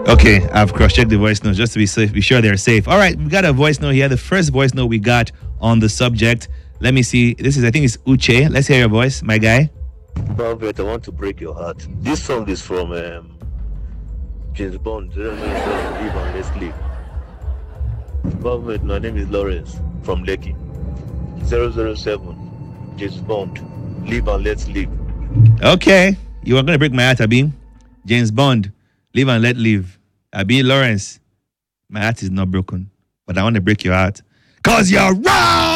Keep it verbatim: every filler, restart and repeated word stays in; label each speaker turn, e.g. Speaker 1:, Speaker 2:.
Speaker 1: Okay, I've cross-checked the voice notes just to be safe, be sure they're safe. All right, we got a voice note here. The first voice note we got on the subject. Let me see. This is, I think it's Uche. Let's hear your voice, my guy.
Speaker 2: Velvet, I want to break your heart. This song is from um, James Bond. Live and Let's Live. Velvet, my name is Lawrence from Lekki. zero zero seven, James Bond. Live and Let's Live.
Speaker 1: Okay, you are going to break my heart, Abi. James Bond. Live and let live. Abi Lawrence. My heart is not broken, but I want to break your heart. Cause you're wrong!